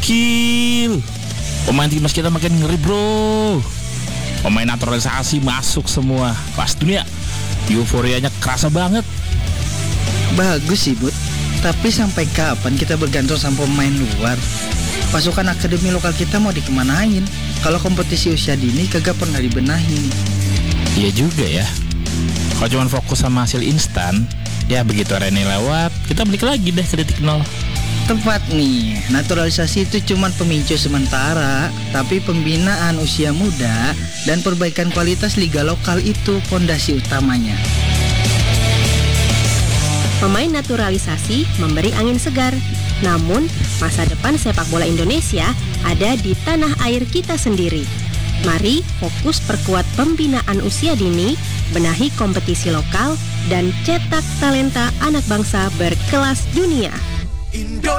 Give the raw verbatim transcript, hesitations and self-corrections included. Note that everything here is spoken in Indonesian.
Gokil. Pemain timnas kita makin ngeri bro. Pemain naturalisasi masuk semua. Kelas dunia. Euforianya kerasa banget. Bagus sih Bud, tapi sampai kapan kita bergantung sama pemain luar? Pasukan akademi lokal kita mau dikemanain kalau kompetisi usia dini kagak pernah dibenahin? Iya juga ya. Kalau cuma fokus sama hasil instan, ya begitu Rene lewat, kita balik lagi deh ke titik nol. Tepat nih, naturalisasi itu cuma pemicu sementara, tapi pembinaan usia muda dan perbaikan kualitas liga lokal itu fondasi utamanya. Pemain naturalisasi memberi angin segar, namun masa depan sepak bola Indonesia ada di tanah air kita sendiri. Mari fokus perkuat pembinaan usia dini, benahi kompetisi lokal, dan cetak talenta anak bangsa berkelas dunia.